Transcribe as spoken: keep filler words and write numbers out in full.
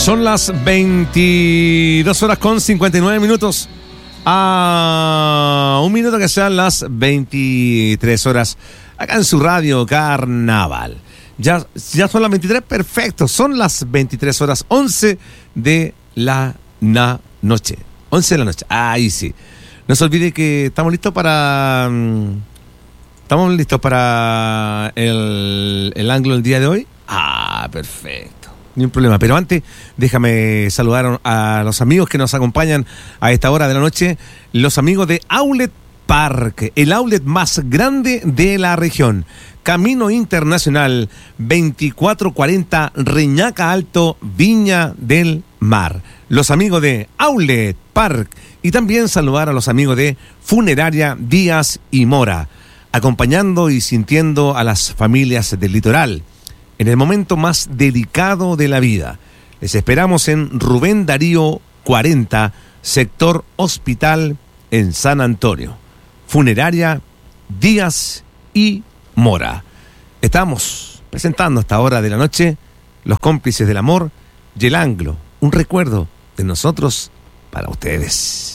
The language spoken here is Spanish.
Son las veintidós horas con cincuenta y nueve minutos. A un minuto que sean las veintitrés horas. Acá en su radio Carnaval. Ya, ya son las veintitrés, perfecto. Son las veintitrés horas, once de la na noche. once de la noche. Ahí sí. No se olvide que estamos listos para... ¿Estamos listos para el, el ángulo del día de hoy? Ah, perfecto. Ni un problema. Pero antes, déjame saludar a los amigos que nos acompañan a esta hora de la noche. Los amigos de Outlet Park, el outlet más grande de la región. Camino Internacional veinticuatro cuarenta Reñaca Alto, Viña del Mar. Los amigos de Outlet Park. Y también saludar a los amigos de Funeraria Díaz y Mora, acompañando y sintiendo a las familias del litoral en el momento más delicado de la vida. Les esperamos en Rubén Darío cuarenta, sector Hospital en San Antonio. Funeraria Díaz y Mora. Estamos presentando a esta hora de la noche Los Cómplices del Amor y el Anglo, un recuerdo de nosotros para ustedes.